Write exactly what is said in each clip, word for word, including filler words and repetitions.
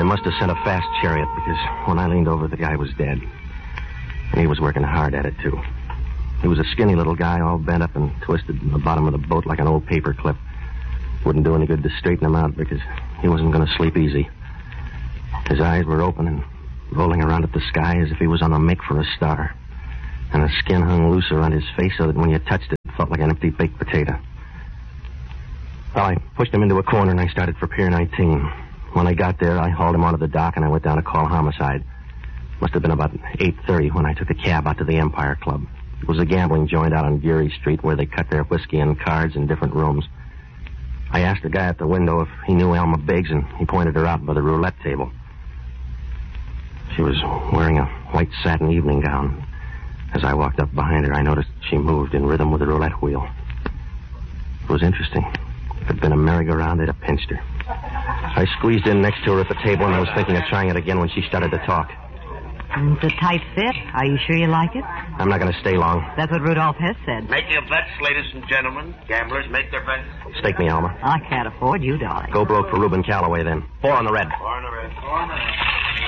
They must have sent a fast chariot because when I leaned over, the guy was dead. And he was working hard at it, too. He was a skinny little guy, all bent up and twisted in the bottom of the boat like an old paper clip. Wouldn't do any good to straighten him out because he wasn't going to sleep easy. His eyes were open and rolling around at the sky as if he was on the make for a star. And the skin hung loose around his face so that when you touched it, it felt like an empty baked potato. Well, I pushed him into a corner and I started for Pier nineteen. When I got there, I hauled him onto the dock and I went down to call homicide. Must have been about eight thirty when I took a cab out to the Empire Club. It was a gambling joint out on Geary Street where they cut their whiskey and cards in different rooms. I asked the guy at the window if he knew Alma Biggs, and he pointed her out by the roulette table. She was wearing a white satin evening gown. As I walked up behind her, I noticed she moved in rhythm with the roulette wheel. It was interesting. If it had been a merry-go-round, they'd have pinched her. I squeezed in next to her at the table, and I was thinking of trying it again when she started to talk. It's a tight fit. Are you sure you like it? I'm not going to stay long. That's what Rudolph Hess said. Make your bets, ladies and gentlemen. Gamblers make their bets. Stake me, Alma. I can't afford you, darling. Go broke for Reuben Calloway, then. Four on the red. Four on the red. Four on the red.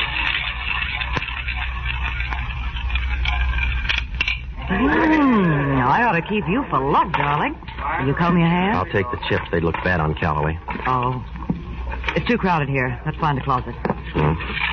Hmm, I ought to keep you for luck, darling. Will you comb your hair? I'll take the chips. They'd look bad on Calloway. Oh. It's too crowded here. Let's find a closet. Hmm.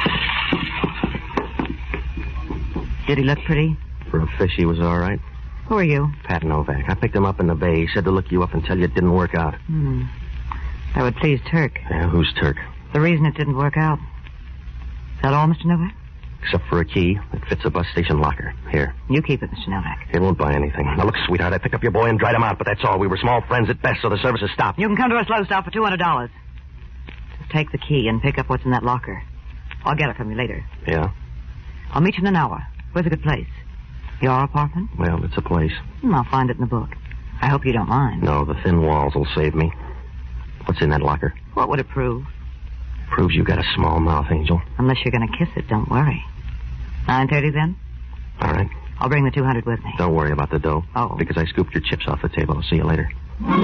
Did he look pretty? For a fish, he was all right. Who are you? Pat Novak. I picked him up in the bay. He said to look you up and tell you it didn't work out. Hmm. That would please Turk. Yeah, who's Turk? The reason it didn't work out. Is that all, Mister Novak? Except for a key that fits a bus station locker. Here. You keep it, Mister Novak. It won't buy anything. Now, look, sweetheart, I picked up your boy and dried him out, but that's all. We were small friends at best, so the service has stopped. You can come to a slow stop for two hundred dollars. Just take the key and pick up what's in that locker. I'll get it from you later. Yeah? I'll meet you in an hour. Where's a good place? Your apartment? Well, it's a place. Hmm, I'll find it in the book. I hope you don't mind. No, the thin walls will save me. What's in that locker? What would it prove? Proves you got a small mouth, Angel. Unless you're going to kiss it, don't worry. nine thirty then? All right. I'll bring the two hundred with me. Don't worry about the dough. Oh. Because I scooped your chips off the table. I'll see you later.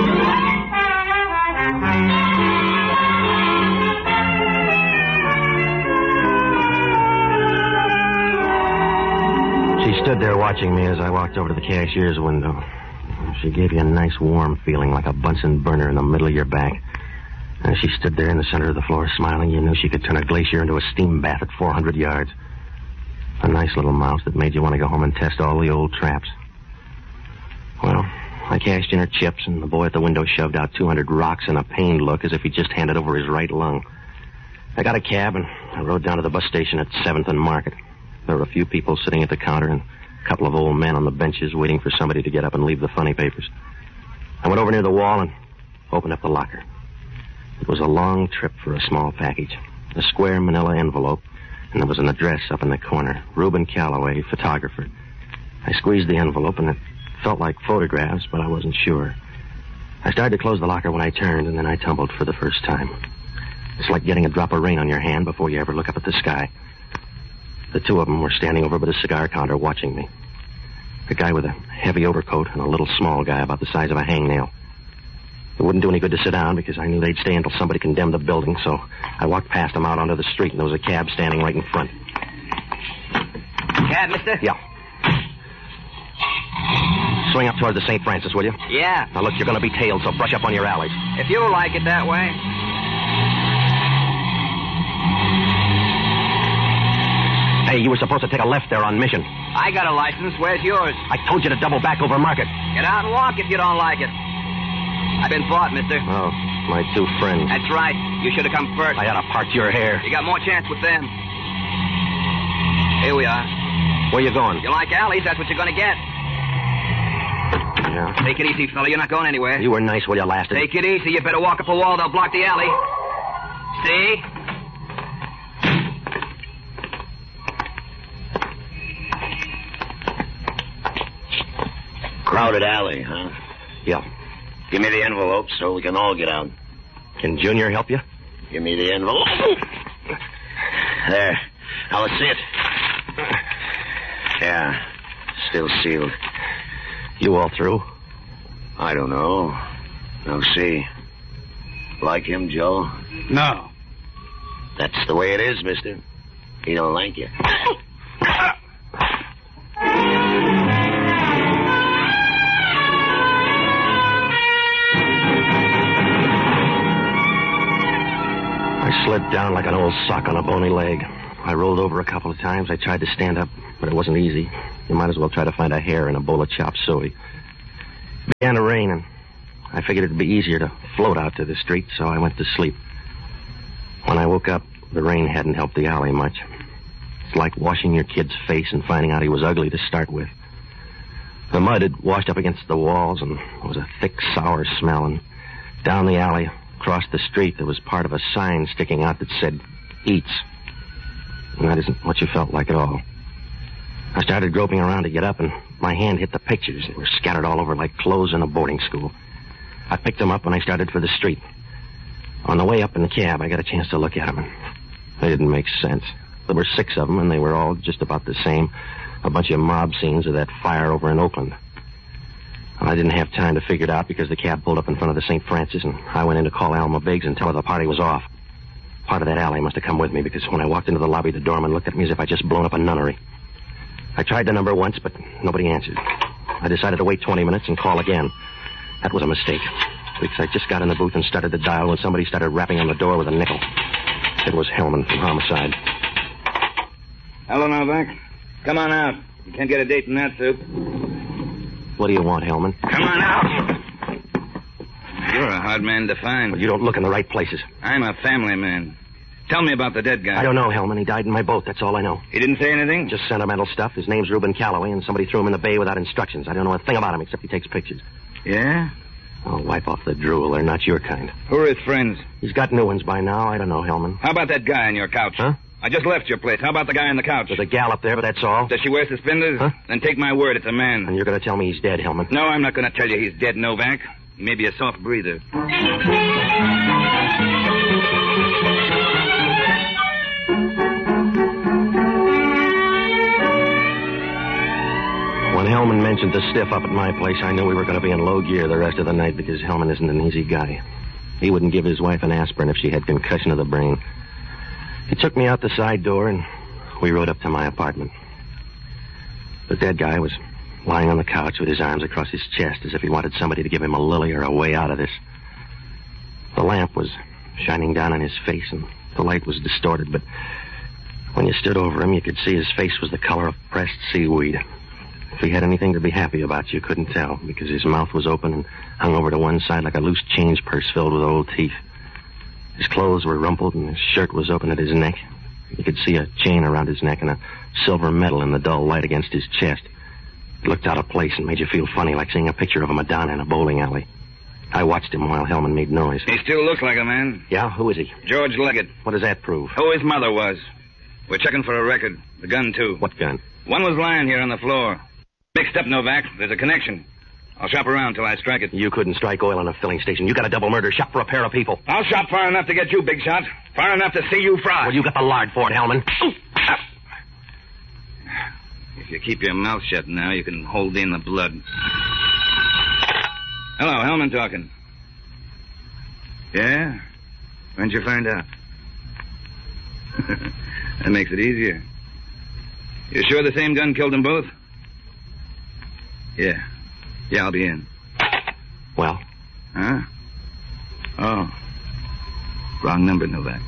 She stood there watching me as I walked over to the cashier's window. She gave you a nice warm feeling like a Bunsen burner in the middle of your back. And as she stood there in the center of the floor smiling, you knew she could turn a glacier into a steam bath at four hundred yards. A nice little mouse that made you want to go home and test all the old traps. Well, I cashed in her chips, and the boy at the window shoved out two hundred rocks in a pained look as if he just handed over his right lung. I got a cab, and I rode down to the bus station at seventh and Market. There were a few people sitting at the counter and a couple of old men on the benches waiting for somebody to get up and leave the funny papers. I went over near the wall and opened up the locker. It was a long trip for a small package. A square manila envelope, and there was an address up in the corner. Reuben Calloway, photographer. I squeezed the envelope, and it felt like photographs, but I wasn't sure. I started to close the locker when I turned, and then I tumbled for the first time. It's like getting a drop of rain on your hand before you ever look up at the sky. The two of them were standing over by the cigar counter watching me. The guy with a heavy overcoat and a little small guy about the size of a hangnail. It wouldn't do any good to sit down because I knew they'd stay until somebody condemned the building, so I walked past them out onto the street, and there was a cab standing right in front. Cab, mister? Yeah. Swing up towards the Saint Francis, will you? Yeah. Now, look, you're going to be tailed, so brush up on your alleys. If you like it that way. Hey, you were supposed to take a left there on Mission. I got a license. Where's yours? I told you to double back over Market. Get out and walk if you don't like it. I've been bought, mister. Oh, my two friends. That's right. You should have come first. I ought to part your hair. You got more chance with them. Here we are. Where you going? You like alleys, that's what you're going to get. Yeah. Take it easy, fella. You're not going anywhere. You were nice while you lasted. Take it easy. You better walk up a wall. They'll block the alley. See? Crowded alley, huh? Yeah. Give me the envelope so we can all get out. Can Junior help you? Give me the envelope. There. Now let's see it. Yeah. Still sealed. You all through? I don't know. I'll see. Like him, Joe? No. That's the way it is, mister. He don't like you. I slid down like an old sock on a bony leg. I rolled over a couple of times. I tried to stand up, but it wasn't easy. You might as well try to find a hair in a bowl of chopped suey. It began to rain, and I figured it'd be easier to float out to the street, so I went to sleep. When I woke up, the rain hadn't helped the alley much. It's like washing your kid's face and finding out he was ugly to start with. The mud had washed up against the walls, and there was a thick, sour smell, and down the alley, across the street, there was part of a sign sticking out that said, Eats. And that isn't what you felt like at all. I started groping around to get up, and my hand hit the pictures. They were scattered all over like clothes in a boarding school. I picked them up when I started for the street. On the way up in the cab, I got a chance to look at them, and they didn't make sense. There were six of them, and they were all just about the same. A bunch of mob scenes of that fire over in Oakland. Well, I didn't have time to figure it out because the cab pulled up in front of the Saint Francis, and I went in to call Alma Biggs and tell her the party was off. Part of that alley must have come with me because when I walked into the lobby, the doorman looked at me as if I'd just blown up a nunnery. I tried the number once, but nobody answered. I decided to wait twenty minutes and call again. That was a mistake, because I just got in the booth and started to dial when somebody started rapping on the door with a nickel. It was Hellman from Homicide. Hello, Novak. Come on out. You can't get a date in that soup. What do you want, Hellman? Come on out. You're a hard man to find. Well, you don't look in the right places. I'm a family man. Tell me about the dead guy. I don't know, Hellman. He died in my boat. That's all I know. He didn't say anything? Just sentimental stuff. His name's Reuben Calloway, and somebody threw him in the bay without instructions. I don't know a thing about him except he takes pictures. Yeah? Oh, wipe off the drool. They're not your kind. Who are his friends? He's got new ones by now. I don't know, Hellman. How about that guy on your couch? Huh? I just left your place. How about the guy on the couch? There's a gal up there, but that's all. Does she wear suspenders? Huh? Then take my word, it's a man. And you're going to tell me he's dead, Hellman? No, I'm not going to tell you he's dead, Novak. He may be a soft breather. When Hellman mentioned the stiff up at my place, I knew we were going to be in low gear the rest of the night because Hellman isn't an easy guy. He wouldn't give his wife an aspirin if she had concussion of the brain. He took me out the side door, and we rode up to my apartment. The dead guy was lying on the couch with his arms across his chest as if he wanted somebody to give him a lily or a way out of this. The lamp was shining down on his face, and the light was distorted, but when you stood over him, you could see his face was the color of pressed seaweed. If he had anything to be happy about, you couldn't tell, because his mouth was open and hung over to one side like a loose change purse filled with old teeth. His clothes were rumpled, and his shirt was open at his neck. You could see a chain around his neck and a silver medal in the dull light against his chest. It looked out of place and made you feel funny, like seeing a picture of a Madonna in a bowling alley. I watched him while Hellman made noise. He still looks like a man. Yeah? Who is he? George Leggett. What does that prove? Who his mother was. We're checking for a record. The gun, too. What gun? One was lying here on the floor. Mixed up, Novak. There's a connection. I'll shop around till I strike it. You couldn't strike oil on a filling station. You got a double murder shop for a pair of people. I'll shop far enough to get you, big shot. Far enough to see you fry. Well, you got the lard for it, Hellman. If you keep your mouth shut now, you can hold in the blood. Hello, Hellman talking. Yeah? When'd you find out? That makes it easier. You sure the same gun killed them both? Yeah. Yeah, I'll be in. Well? Huh? Oh. Wrong number, Novak.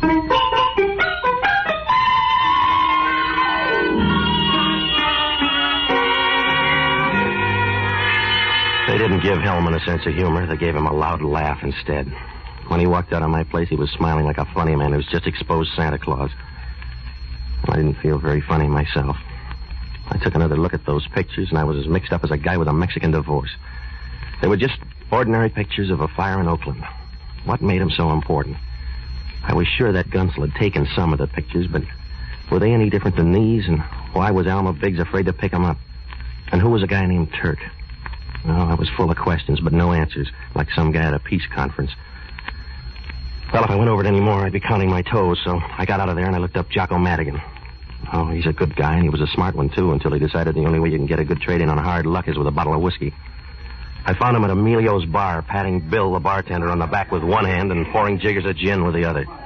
They didn't give Hellman a sense of humor. They gave him a loud laugh instead. When he walked out of my place, he was smiling like a funny man who's just exposed Santa Claus. I didn't feel very funny myself. I took another look at those pictures, and I was as mixed up as a guy with a Mexican divorce. They were just ordinary pictures of a fire in Oakland. What made them so important? I was sure that Gunsel had taken some of the pictures, but were they any different than these? And why was Alma Biggs afraid to pick them up? And who was a guy named Turk? Well, I was full of questions, but no answers, like some guy at a peace conference. Well, if I went over it any more, I'd be counting my toes, so I got out of there and I looked up Jocko Madigan. Oh, he's a good guy, and he was a smart one, too, until he decided the only way you can get a good trade-in on hard luck is with a bottle of whiskey. I found him at Emilio's bar, patting Bill, the bartender, on the back with one hand and pouring jiggers of gin with the other.